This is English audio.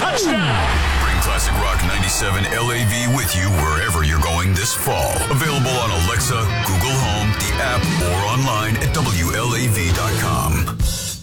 touchdown. Bring Classic Rock 97 LAV with you wherever you're going this fall. Available on Alexa, Google Home,